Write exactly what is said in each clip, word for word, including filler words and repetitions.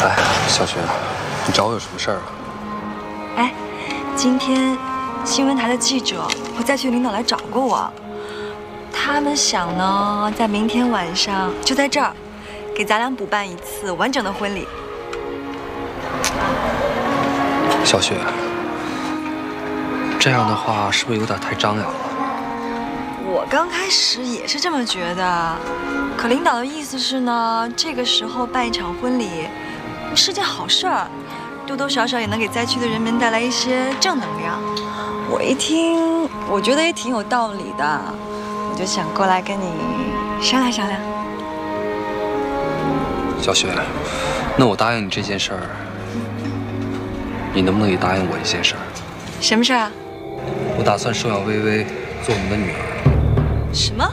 哎，小雪，你找我有什么事儿啊？ 哎，今天新闻台的记者和灾区领导来找过我，他们想呢，在明天晚上就在这儿，给咱俩补办一次完整的婚礼。 小雪，这样的话是不是有点太张扬了？ 我刚开始也是这么觉得，可领导的意思是呢，这个时候办一场婚礼是件好事儿，多多少少也能给灾区的人民带来一些正能量。我一听，我觉得也挺有道理的，我就想过来跟你商量商量。 小雪，那我答应你这件事儿，你能不能也答应我一件事儿？ 什么事儿啊？ 我打算收养薇薇做我们的女儿。 什么？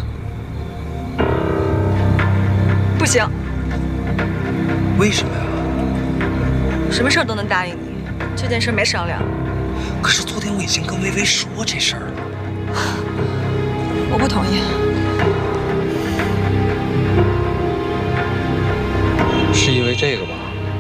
不行。 为什么呀？ 什么事儿都能答应你，这件事没商量。 可是昨天我已经跟薇薇说这事儿了。 我不同意。 是因为这个吧？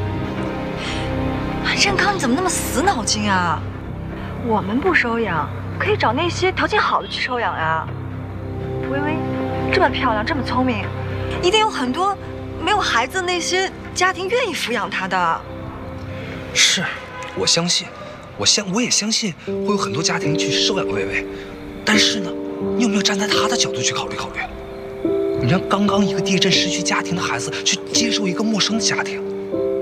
任康，你怎么那么死脑筋啊？我们不收养，可以找那些条件好的去收养呀。薇薇这么漂亮，这么聪明，一定有很多没有孩子的那些家庭愿意抚养她的。 是，我相信，我相我也相信会有很多家庭去收养薇薇，但是呢，你有没有站在她的角度去考虑考虑？你让刚刚一个地震失去家庭的孩子去接受一个陌生的家庭，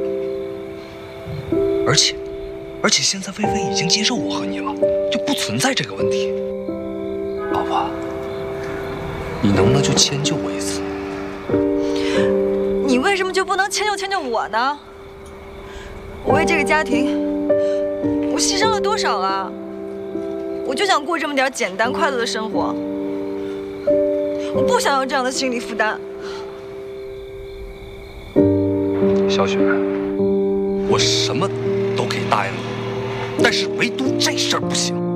而且，而且现在薇薇已经接受我和你了，就不存在这个问题。老婆，你能不能就迁就我一次？ 你为什么就不能迁就迁就我呢？我为这个家庭，我牺牲了多少啊？我就想过这么点简单快乐的生活，我不想要这样的心理负担。 小雪，我什么都可以答应你，但是唯独这事儿不行。